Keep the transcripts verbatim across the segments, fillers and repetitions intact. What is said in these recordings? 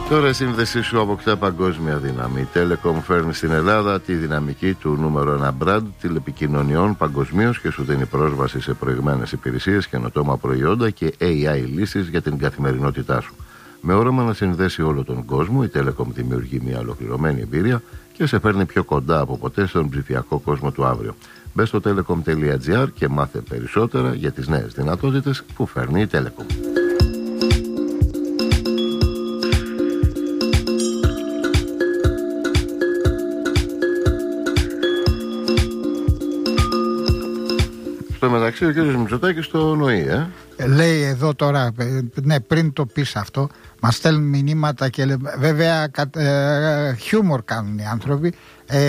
Τώρα η σύνδεσή σου αποκτά παγκόσμια δύναμη. Η Telecom φέρνει στην Ελλάδα τη δυναμική του νούμερο ένα brand τηλεπικοινωνιών παγκοσμίως και σου δίνει πρόσβαση σε προηγμένες υπηρεσίες, καινοτόμα προϊόντα και έι άι λύσεις για την καθημερινότητά σου. Με όραμα να συνδέσει όλο τον κόσμο, η Telecom δημιουργεί μια ολοκληρωμένη εμπειρία και σε φέρνει πιο κοντά από ποτέ στον ψηφιακό κόσμο του αύριο. Μπες στο telecom τελεία τζι άρ και μάθε περισσότερα για τις νέες δυνατότητες που φέρνει η Telecom. Στο μεταξύ ο κ. Μητσοτάκης στο νοεί, ε. Λέει εδώ τώρα, ναι, πριν το πεις αυτό, μας στέλνουν μηνύματα και βέβαια ε, χιούμορ κάνουν οι άνθρωποι, ε,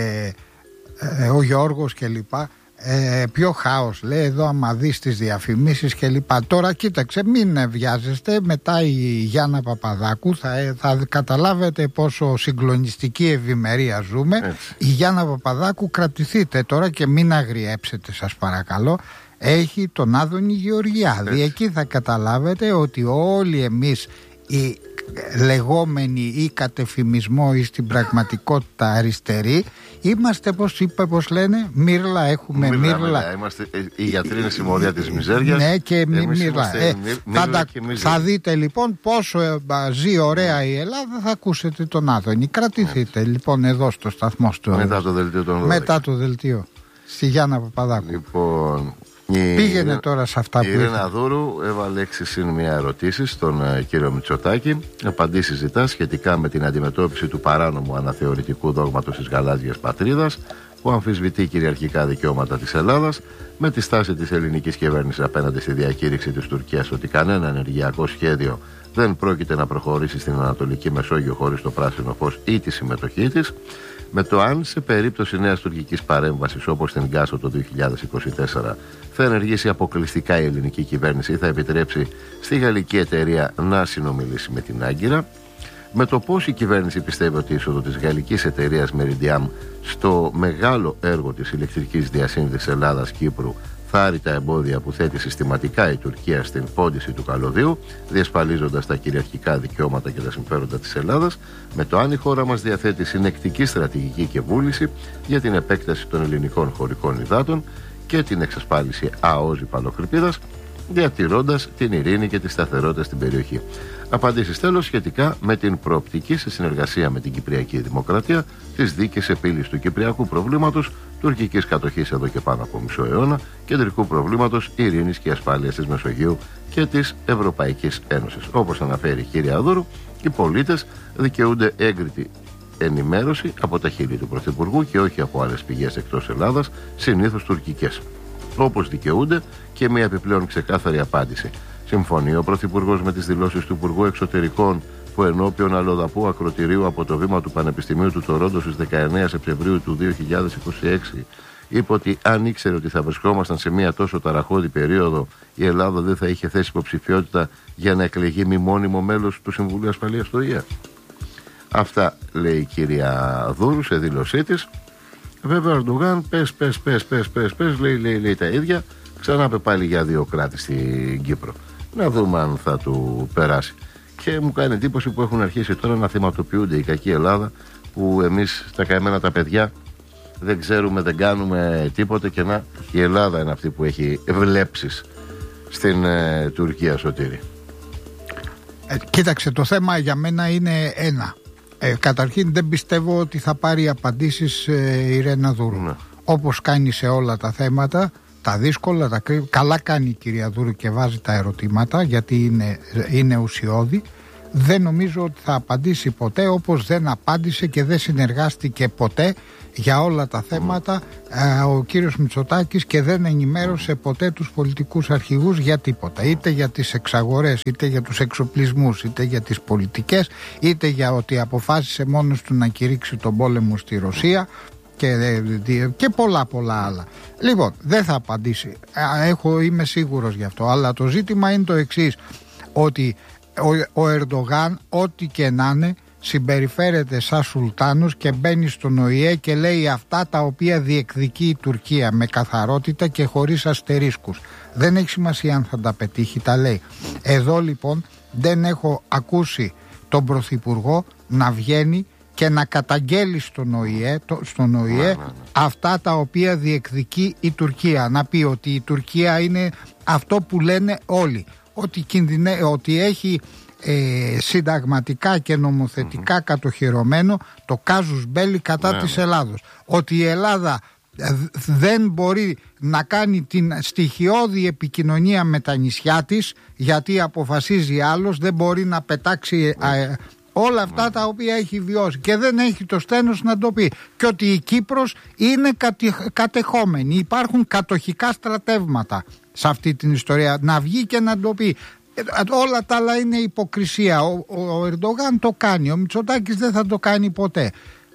ε, ο Γιώργος και λοιπά. Ε, πιο χάος λέει εδώ άμα δεις τις διαφημίσεις και λοιπά. Τώρα κοίταξε, μην βιάζεστε, μετά η Γιάννα Παπαδάκου θα, θα καταλάβετε πόσο συγκλονιστική ευημερία ζούμε. Έτσι. Η Γιάννα Παπαδάκου, κρατηθείτε τώρα και μην αγριέψετε σας παρακαλώ, έχει τον Άδωνη Γεωργιάδη. Έτσι. Εκεί θα καταλάβετε ότι όλοι εμείς οι λεγόμενοι ή κατεφημισμό ή στην πραγματικότητα αριστεροί είμαστε, πως είπε, πως λένε, μύρλα, έχουμε μύρλα, μύρλα. μύρλα. Είμαστε, η γιατροί είναι συμμορία της μιζέριας. Ναι, και μύρλα. Ε, μύρλα θα, και θα δείτε λοιπόν πόσο ε, ζει ωραία η Ελλάδα, θα ακούσετε τον Άδωνη. Κρατηθείτε έτσι. Λοιπόν εδώ στο σταθμό στο, μετά το δελτίο των δώδεκα. Μετά το δελτίο στη Γιάννα Παπαδάκου. Λοιπόν, πήγαινε η, τώρα σε αυτά η που Η Ιρένα Δούρου έβαλε έξι συν μία ερωτήσεις στον uh, κύριο Μητσοτάκη. Απαντήσεις ζητά σχετικά με την αντιμετώπιση του παράνομου αναθεωρητικού δόγματος της γαλάζιας πατρίδας που αμφισβητεί κυριαρχικά δικαιώματα της Ελλάδας, με τη στάση της ελληνικής κυβέρνησης απέναντι στη διακήρυξη της Τουρκίας ότι κανένα ενεργειακό σχέδιο δεν πρόκειται να προχωρήσει στην Ανατολική Μεσόγειο χωρίς το πράσινο φως ή τη συμμετοχή της, με το αν σε περίπτωση νέας τουρκικής παρέμβασης όπως στην Γκάσο το δύο χιλιάδες είκοσι τέσσερα θα ενεργήσει αποκλειστικά η ελληνική κυβέρνηση ή θα επιτρέψει στη γαλλική εταιρεία να συνομιλήσει με την Άγκυρα, με το πώς η κυβέρνηση πιστεύει ότι η είσοδο της γαλλικής εταιρείας Meridiam στο μεγάλο έργο της ηλεκτρικής διασύνδεσης Ελλάδας-Κύπρου θα άρει τα εμπόδια που θέτει συστηματικά η Τουρκία στην πόντιση του καλωδίου, διασφαλίζοντας τα κυριαρχικά δικαιώματα και τα συμφέροντα της Ελλάδας, με το αν η χώρα μας διαθέτει συνεκτική στρατηγική και βούληση για την επέκταση των ελληνικών χωρικών υδάτων και την εξασφάλιση ΑΟΖ Παλοκρηπίδας, διατηρώντας την ειρήνη και τη σταθερότητα στην περιοχή. Απαντήσεις τέλος σχετικά με την προοπτική σε συνεργασία με την Κυπριακή Δημοκρατία της δίκης επίλυσης του κυπριακού προβλήματος, τουρκικής κατοχής εδώ και πάνω από μισό αιώνα, κεντρικού προβλήματος ειρήνης και ασφάλειας της Μεσογείου και της Ευρωπαϊκής Ένωσης. Όπως αναφέρει η κυρία Δούρου, οι πολίτες δικαιούνται έγκριτη ενημέρωση από τα χείλη του Πρωθυπουργού και όχι από άλλες πηγές εκτός Ελλάδας, συνήθως τουρκικές. Όπως δικαιούνται και μια επιπλέον ξεκάθαρη απάντηση. Συμφωνεί ο Πρωθυπουργός με τις δηλώσεις του Υπουργού Εξωτερικών που ενώπιον αλλοδαπού ακροτηρίου από το βήμα του Πανεπιστημίου του Τορόντο στις δεκαεννέα Σεπτεμβρίου του δύο χιλιάδες είκοσι έξι είπε ότι αν ήξερε ότι θα βρισκόμασταν σε μια τόσο ταραχώδη περίοδο, η Ελλάδα δεν θα είχε θέσει υποψηφιότητα για να εκλεγεί μη μόνιμο μέλος του Συμβουλίου Ασφαλείας του ΟΗΕ. Αυτά λέει η κυρία Δούρου σε δήλωσή της. Βέβαια ο Ερντογάν πες, πες, πες, πες, πες, πες, λέει, λέει, λέει τα ίδια. Ξανά είπε πάλι για δύο κράτη στην Κύπρο. Να δούμε αν θα του περάσει. Και μου κάνει εντύπωση που έχουν αρχίσει τώρα να θυματοποιούνται η κακή Ελλάδα, που εμείς τα καημένα τα παιδιά δεν ξέρουμε, δεν κάνουμε τίποτε, και να η Ελλάδα είναι αυτή που έχει βλέψεις στην ε, Τουρκία, Σωτήρη. Ε, κοίταξε, το θέμα για μένα είναι ένα. Ε, καταρχήν δεν πιστεύω ότι θα πάρει απαντήσεις ε, η Ιρένα Δούρου. Ναι. Όπως κάνει σε όλα τα θέματα, τα δύσκολα, τα κρύβει. Καλά κάνει η κυρία Δούρου και βάζει τα ερωτήματα, γιατί είναι, είναι ουσιώδη. Δεν νομίζω ότι θα απαντήσει ποτέ, όπως δεν απάντησε και δεν συνεργάστηκε ποτέ για όλα τα θέματα ε, ο κύριος Μητσοτάκης, και δεν ενημέρωσε ποτέ τους πολιτικούς αρχηγούς για τίποτα, είτε για τις εξαγορές, είτε για τους εξοπλισμούς, είτε για τις πολιτικές, είτε για ότι αποφάσισε μόνος του να κηρύξει τον πόλεμο στη Ρωσία και, και πολλά πολλά άλλα. Λοιπόν, δεν θα απαντήσει, Έχω, είμαι σίγουρος γι' αυτό, αλλά το ζήτημα είναι το εξής, ότι ο, ο Ερντογάν, ό,τι και να είναι, συμπεριφέρεται σαν σουλτάνος και μπαίνει στον ΟΗΕ και λέει αυτά τα οποία διεκδικεί η Τουρκία με καθαρότητα και χωρίς αστερίσκους. Δεν έχει σημασία αν θα τα πετύχει, τα λέει. Εδώ λοιπόν δεν έχω ακούσει τον Πρωθυπουργό να βγαίνει και να καταγγέλει στον ΟΗΕ, το, στον ΟΗΕ ναι, ναι, ναι. αυτά τα οποία διεκδικεί η Τουρκία. Να πει ότι η Τουρκία είναι αυτό που λένε όλοι, ότι, κινδυνε, ότι έχει ε, συνταγματικά και νομοθετικά mm-hmm. κατοχυρωμένο το κάζους μπέλι κατά ναι, της ναι. Ελλάδος. Ότι η Ελλάδα δεν μπορεί να κάνει την στοιχειώδη επικοινωνία με τα νησιά της, γιατί αποφασίζει άλλος, δεν μπορεί να πετάξει α, όλα αυτά τα οποία έχει βιώσει και δεν έχει το στένος να το πει, και ότι η Κύπρος είναι κατε, κατεχόμενη, υπάρχουν κατοχικά στρατεύματα σε αυτή την ιστορία, να βγει και να το πει. Όλα τα άλλα είναι υποκρισία. Ο, ο, ο Ερντογάν το κάνει, ο Μητσοτάκης δεν θα το κάνει ποτέ.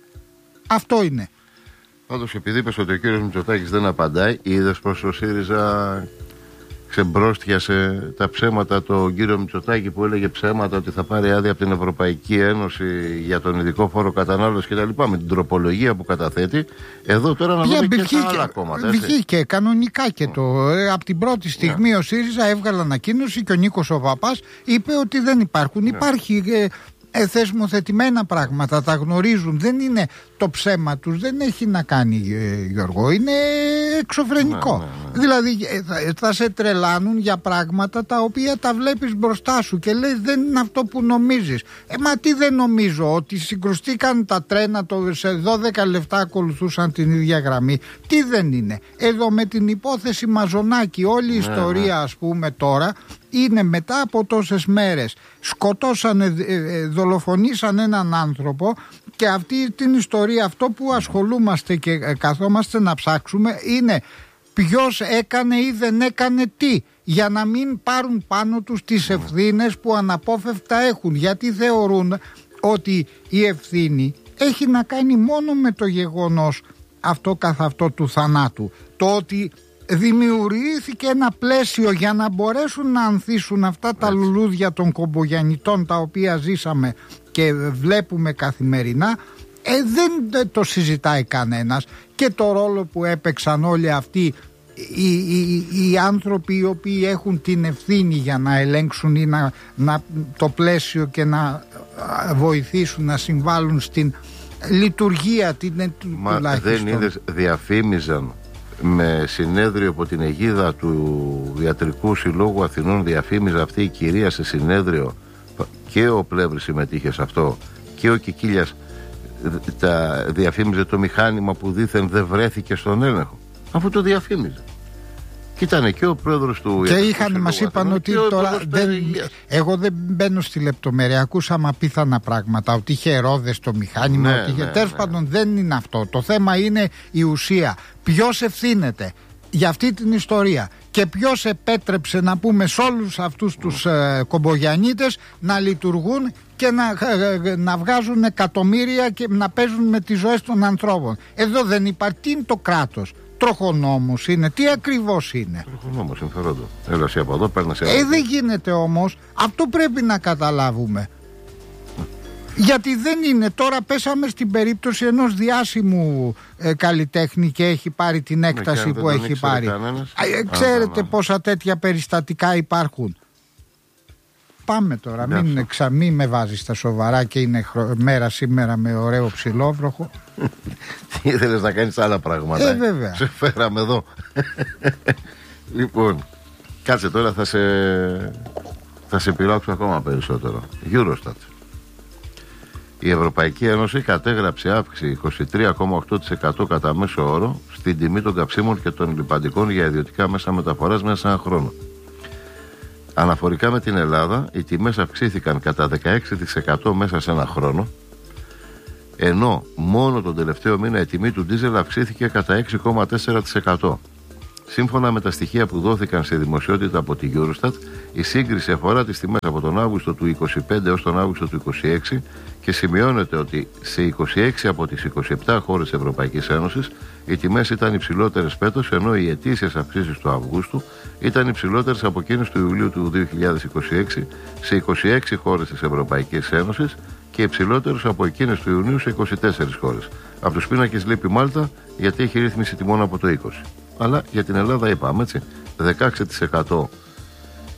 Αυτό είναι. Πάντως, επειδή είπες ότι ο κύριος Μητσοτάκης δεν απαντάει, είδες πως ο ΣΥΡΙΖΑ ξεμπρόστιασε τα ψέματα τον κύριο Μητσοτάκη, που έλεγε ψέματα ότι θα πάρει άδεια από την Ευρωπαϊκή Ένωση για τον ειδικό φόρο κατανάλωσης κτλ. Με την τροπολογία που καταθέτει. Εδώ τώρα να δούμε και τα άλλα κόμματα. Βγήκε κανονικά και το. Ε, από την πρώτη στιγμή yeah. ο ΣΥΡΙΖΑ έβγαλε ανακοίνωση και ο Νίκος ο Παπάς είπε ότι δεν υπάρχουν. Yeah. Υπάρχει. Ε, Ε, θεσμοθετημένα πράγματα, τα γνωρίζουν, δεν είναι το ψέμα τους, δεν έχει να κάνει ε, Γιώργο, είναι εξωφρενικό. Ναι, ναι, ναι. Δηλαδή ε, θα, θα σε τρελάνουν για πράγματα τα οποία τα βλέπεις μπροστά σου και λέει δεν είναι αυτό που νομίζεις. Ε, μα τι δεν νομίζω, ότι συγκρουστήκαν τα τρένα, το, σε δώδεκα λεπτά ακολουθούσαν την ίδια γραμμή. Τι δεν είναι. Εδώ με την υπόθεση Μαζονάκη όλη η ναι, ιστορία ναι. ας πούμε τώρα είναι μετά από τόσες μέρες. Σκοτώσανε, δολοφονήσαν έναν άνθρωπο, και αυτή την ιστορία, αυτό που ασχολούμαστε και καθόμαστε να ψάξουμε είναι ποιος έκανε ή δεν έκανε τι, για να μην πάρουν πάνω τους τις ευθύνες που αναπόφευκτα έχουν, γιατί θεωρούν ότι η ευθύνη έχει να κάνει μόνο με το γεγονός αυτό καθ' αυτό του θανάτου, το ότι δημιουργήθηκε ένα πλαίσιο για να μπορέσουν να ανθίσουν αυτά τα Έτσι. λουλούδια των κομπογιαννιτών τα οποία ζήσαμε και βλέπουμε καθημερινά. Ε, δεν το συζητάει κανένας, και το ρόλο που έπαιξαν όλοι αυτοί οι, οι, οι άνθρωποι οι οποίοι έχουν την ευθύνη για να ελέγξουν ή να, να, το πλαίσιο και να βοηθήσουν να συμβάλλουν στην λειτουργία την, Μα τουλάχιστον. Δεν είδες, διαφήμιζαν με συνέδριο από την αιγίδα του Ιατρικού Συλλόγου Αθηνών, διαφήμιζε αυτή η κυρία σε συνέδριο, και ο Πλεύρης συμμετείχε σε αυτό και ο Κικίλιας, τα διαφήμιζε το μηχάνημα που δήθεν δεν βρέθηκε στον έλεγχο, αφού το διαφήμιζε. Και ήταν και ο πρόεδρος του και είχαν, μας είπαν ότι τώρα δεν, εγώ δεν μπαίνω στη λεπτομέρεια, ακούσαμε απίθανα πράγματα, ότι είχε ρόδες το μηχάνημα, ναι, ότι είχε, ναι, τέλος ναι. πάντων δεν είναι αυτό, το θέμα είναι η ουσία, ποιος ευθύνεται για αυτή την ιστορία και ποιος επέτρεψε, να πούμε, σε όλους αυτούς τους ε, κομπογιανίτες να λειτουργούν και να, ε, να βγάζουν εκατομμύρια και να παίζουν με τις ζωές των ανθρώπων. Εδώ δεν υπάρχει. Τι είναι το κράτος? Τροχονόμος είναι, τι ακριβώς είναι? Τροχονόμος, συμφερόντο. Έλα εσύ από εδώ, παίρνει σε Ε, δεν γίνεται όμως. Αυτό πρέπει να καταλάβουμε. Γιατί δεν είναι. Τώρα πέσαμε στην περίπτωση ενός διάσημου ε, καλλιτέχνη και έχει πάρει την έκταση που έχει πάρει. Ε, ξέρετε πόσα τέτοια περιστατικά υπάρχουν? Πάμε τώρα, μην, εξα, μην με βάζεις στα σοβαρά και είναι χρο... μέρα σήμερα με ωραίο ψηλόβροχο. Τι ήθελες να κάνεις άλλα πράγματα? Ε, βέβαια. Σε φέραμε εδώ. Λοιπόν, κάτσε τώρα, θα σε, θα σε πειράξω ακόμα περισσότερο. Eurostat. Η Ευρωπαϊκή Ένωση κατέγραψε αύξηση είκοσι τρία κόμμα οκτώ τοις εκατό κατά μέσο όρο στην τιμή των καυσίμων και των λιπαντικών για ιδιωτικά μέσα μεταφοράς μέσα σε ένα χρόνο. Αναφορικά με την Ελλάδα, οι τιμές αυξήθηκαν κατά δεκαέξι τοις εκατό μέσα σε ένα χρόνο, ενώ μόνο τον τελευταίο μήνα η τιμή του ντίζελ αυξήθηκε κατά έξι κόμμα τέσσερα τοις εκατό. Σύμφωνα με τα στοιχεία που δόθηκαν σε δημοσιότητα από τη Eurostat, η σύγκριση αφορά τις τιμές από τον Αύγουστο του είκοσι πέντε έως τον Αύγουστο του είκοσι έξι και σημειώνεται ότι σε είκοσι έξι από τις είκοσι επτά χώρες της Ευρωπαϊκής Ένωσης οι τιμές ήταν υψηλότερες φέτος, ενώ οι ετήσιες αυξήσεις του Αυγούστου ήταν υψηλότερες από εκείνες του Ιουλίου του δύο χιλιάδες είκοσι έξι σε είκοσι έξι χώρες της Ευρωπαϊκής Ένωσης και υψηλότερες από εκείνες του Ιουνίου σε είκοσι τέσσερις χώρες. Από τους πίνακες λείπει η Μάλτα, γιατί έχει ρύθμιση τιμών από το είκοσι. Αλλά για την Ελλάδα είπαμε, έτσι, δεκαέξι τοις εκατό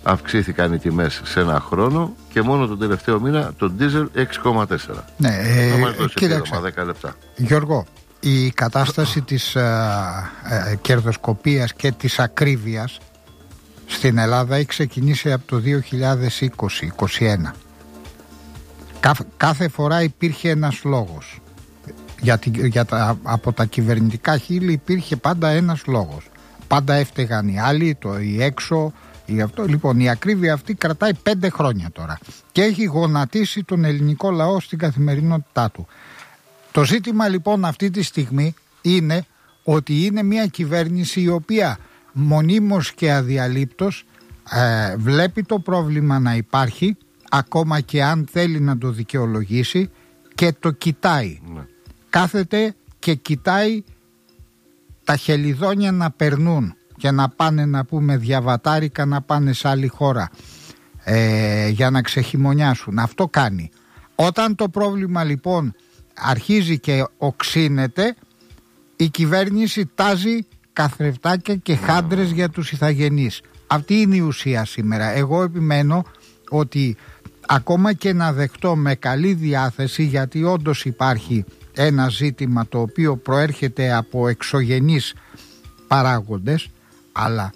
αυξήθηκαν οι τιμές σε ένα χρόνο και μόνο τον τελευταίο μήνα το ντίζελ έξι κόμμα τέσσερα. Ναι, ε, θα μας δώσει κοίταξε, δέκα λεπτά. Γιώργο, η κατάσταση της ε, ε, κερδοσκοπίας και της ακρίβειας στην Ελλάδα έχει ξεκινήσει από το δύο χιλιάδες είκοσι είκοσι ένα. Κάθε, κάθε φορά υπήρχε ένας λόγος. Για, τη, για τα, από τα κυβερνητικά χείλη υπήρχε πάντα ένας λόγος. Πάντα έφταιγαν οι άλλοι, το η έξω, η αυτό. Λοιπόν, η ακρίβεια αυτή κρατάει πέντε χρόνια τώρα και έχει γονατίσει τον ελληνικό λαό στην καθημερινότητά του. Το ζήτημα λοιπόν αυτή τη στιγμή είναι ότι είναι μια κυβέρνηση η οποία μονίμως και αδιαλείπτως ε, βλέπει το πρόβλημα να υπάρχει, ακόμα και αν θέλει να το δικαιολογήσει, και το κοιτάει. Ναι. Κάθεται και κοιτάει τα χελιδόνια να περνούν και να πάνε, να πούμε, διαβατάρικα, να πάνε σε άλλη χώρα ε, για να ξεχειμονιάσουν. Αυτό κάνει. Όταν το πρόβλημα λοιπόν αρχίζει και οξύνεται, η κυβέρνηση τάζει καθρεφτάκια και χάντρες για τους ηθαγενείς. Αυτή είναι η ουσία σήμερα. Εγώ επιμένω ότι ακόμα και να δεχτώ με καλή διάθεση, γιατί όντως υπάρχει ένα ζήτημα το οποίο προέρχεται από εξωγενείς παράγοντες, αλλά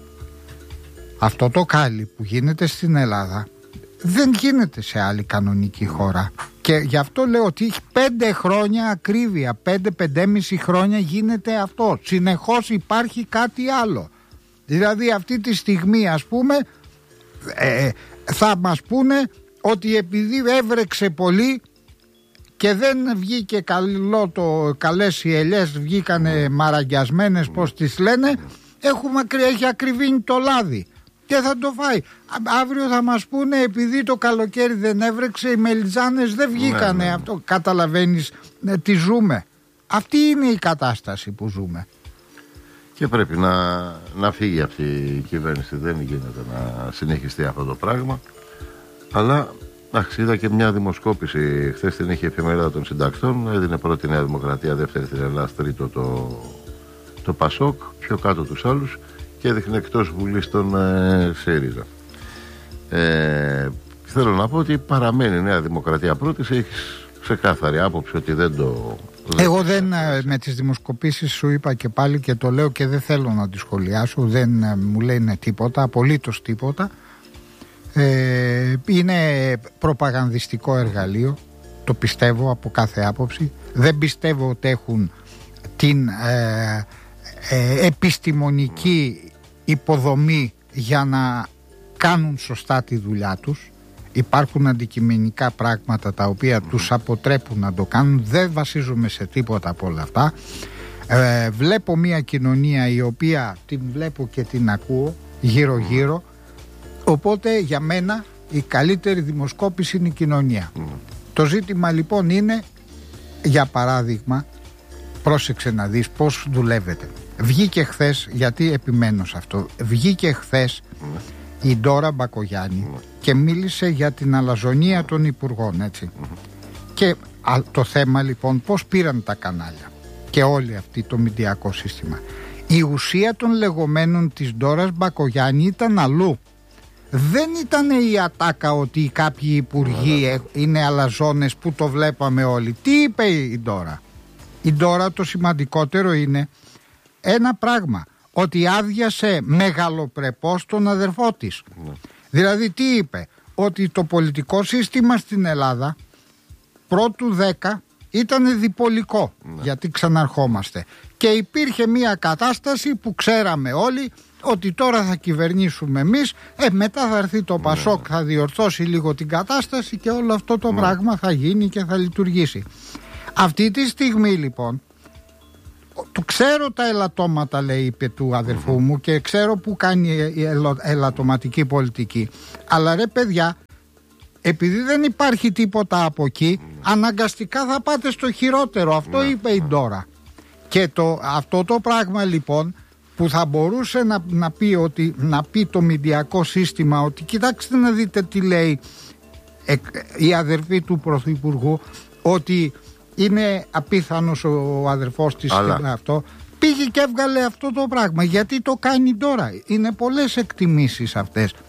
αυτό το κάλι που γίνεται στην Ελλάδα δεν γίνεται σε άλλη κανονική χώρα. Και γι' αυτό λέω ότι έχει πέντε χρόνια ακρίβεια, πέντε, πεντέμιση χρόνια γίνεται αυτό. Συνεχώς υπάρχει κάτι άλλο. Δηλαδή αυτή τη στιγμή, ας πούμε, ε, θα μας πούνε ότι επειδή έβρεξε πολύ και δεν βγήκε καλό το, καλές οι ελιές, βγήκανε μαραγκιασμένες, πώς τις λένε, έχουμε, έχει ακριβήνει το λάδι και θα το φάει. Αύριο θα μας πούνε επειδή το καλοκαίρι δεν έβρεξε, οι μελιτζάνες δεν βγήκανε. Ναι, ναι. Αυτό καταλαβαίνεις, ναι, τι ζούμε. Αυτή είναι η κατάσταση που ζούμε. Και πρέπει να, να φύγει αυτή η κυβέρνηση. Δεν γίνεται να συνεχιστεί αυτό το πράγμα. Αλλά εντάξει, είδα και μια δημοσκόπηση. Χθες την είχε η Εφημερίδα των Συντακτών. Έδινε πρώτη Νέα Δημοκρατία, δεύτερη την Ελλάδα, τρίτο το, το Πασόκ, πιο κάτω τους άλλους, και έδειχνε εκτός Βουλής τον ε, ΣΥΡΙΖΑ. Ε, θέλω να πω ότι παραμένει η Νέα Δημοκρατία πρώτη. Έχεις ξεκάθαρη άποψη ότι δεν το... Εγώ δεν, με τις δημοσκοπήσεις σου είπα και πάλι και το λέω και δεν θέλω να τη σχολιάσω, δεν μου λένε τίποτα, απολύτως τίποτα. Ε, είναι προπαγανδιστικό εργαλείο, το πιστεύω από κάθε άποψη. Δεν πιστεύω ότι έχουν την ε, ε, επιστημονική υποδομή για να κάνουν σωστά τη δουλειά τους. Υπάρχουν αντικειμενικά πράγματα τα οποία τους αποτρέπουν να το κάνουν. Δεν βασίζομαι σε τίποτα από όλα αυτά. ε, Βλέπω μια κοινωνία η οποία την βλέπω και την ακούω γύρω γύρω. Οπότε για μένα η καλύτερη δημοσκόπηση είναι η κοινωνία. Mm. Το ζήτημα λοιπόν είναι, για παράδειγμα, πρόσεξε να δεις πώς δουλεύεται. Βγήκε χθες, γιατί επιμένω σε αυτό, βγήκε χθες mm. η Ντόρα Μπακογιάννη mm. και μίλησε για την αλαζονία των υπουργών, έτσι. Mm. Και α, το θέμα λοιπόν πώς πήραν τα κανάλια και όλοι αυτοί το μηντιακό σύστημα. Η ουσία των λεγόμενων της Ντόρας Μπακογιάννη ήταν αλλού. Δεν ήταν η ατάκα ότι κάποιοι υπουργοί είναι αλαζόνες που το βλέπαμε όλοι. Τι είπε η Ντόρα? Η Ντόρα, το σημαντικότερο είναι ένα πράγμα, ότι άδειασε μεγαλοπρεπώς τον αδερφό της. Ναι. Δηλαδή τι είπε? Ότι το πολιτικό σύστημα στην Ελλάδα πρώτου δέκα ήταν διπολικό, ναι. γιατί ξαναρχόμαστε. Και υπήρχε μια κατάσταση που ξέραμε όλοι ότι τώρα θα κυβερνήσουμε εμείς, ε, μετά θα έρθει το Πασόκ, θα διορθώσει λίγο την κατάσταση και όλο αυτό το ναι. πράγμα θα γίνει και θα λειτουργήσει. Αυτή τη στιγμή λοιπόν, του ξέρω τα ελαττώματα, λέει, είπε, του αδερφού μου, και ξέρω που κάνει η ελαττωματική πολιτική. Αλλά ρε παιδιά, επειδή δεν υπάρχει τίποτα από εκεί, αναγκαστικά θα πάτε στο χειρότερο. Αυτό είπε η Ντόρα. Και το, αυτό το πράγμα λοιπόν που θα μπορούσε να, να, πει ότι, να πει το μηντιακό σύστημα ότι κοιτάξτε να δείτε τι λέει ε, η αδερφή του Πρωθυπουργού, ότι είναι απίθανος ο αδερφός της. Αλλά... αυτό πήγε και έβγαλε αυτό το πράγμα. Γιατί το κάνει τώρα? Είναι πολλές εκτιμήσεις αυτές.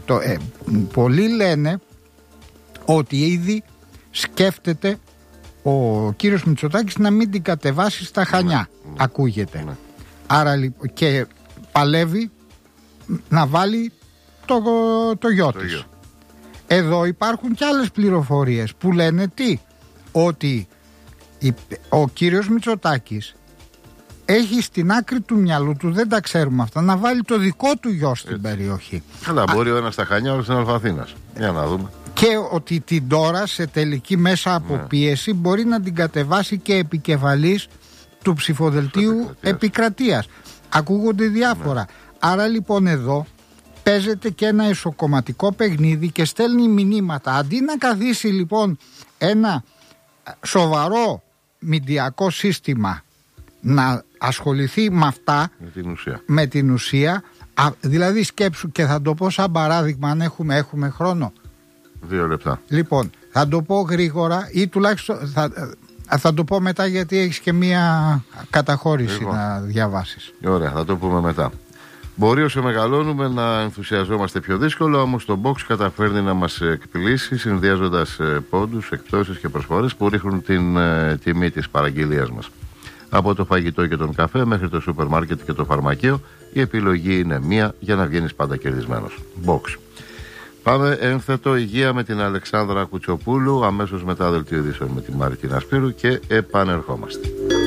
το, ε, πολλοί λένε ότι ήδη σκέφτεται ο κύριος Μητσοτάκης να μην την κατεβάσει στα Χανιά. Ναι, ναι. Ακούγεται. Ναι. Άρα και παλεύει να βάλει το, το γιο το της. Γιο. Εδώ υπάρχουν και άλλες πληροφορίες που λένε τι, ότι ο κύριος Μητσοτάκης έχει στην άκρη του μυαλού του, δεν τα ξέρουμε αυτά, να βάλει το δικό του γιο στην Έτσι. περιοχή. Καλά, μπορεί Α... ο ένας στα Χανιά, ο άλλος στην Αλφαθήνας. Για να δούμε. Και ότι την τώρα σε τελική μέσα από ναι. πίεση μπορεί να την κατεβάσει και επικεφαλής του ψηφοδελτίου επικρατείας. επικρατείας. Ακούγονται διάφορα. Ναι. Άρα λοιπόν εδώ παίζεται και ένα εσωκομματικό παιχνίδι και στέλνει μηνύματα. Αντί να καθίσει λοιπόν ένα σοβαρό μηντιακό σύστημα να ασχοληθεί με αυτά, με την ουσία, με την ουσία α, δηλαδή σκέψου, και θα το πω σαν παράδειγμα, αν έχουμε, έχουμε χρόνο. Δύο λεπτά. Λοιπόν, θα το πω γρήγορα ή τουλάχιστον θα, θα το πω μετά, γιατί έχεις και μία καταχώρηση λοιπόν να διαβάσεις. Ωραία, θα το πούμε μετά. Μπορεί όσο μεγαλώνουμε να ενθουσιαζόμαστε πιο δύσκολα, όμως το box καταφέρνει να μας εκπλήσει, συνδυάζοντας πόντους, εκπτώσεις και προσφορές που ρίχνουν την ε, τιμή της παραγγελίας μας. Από το φαγητό και τον καφέ μέχρι το σούπερ μάρκετ και το φαρμακείο, η επιλογή είναι μία για να βγαίνεις πάντα κερδισμένος. Box. Πάμε ένθετο υγεία με την Αλεξάνδρα Κουτσοπούλου, αμέσως μετά δελτίο ειδήσεων με τη Μαριτίνα Σπύρου και επανερχόμαστε.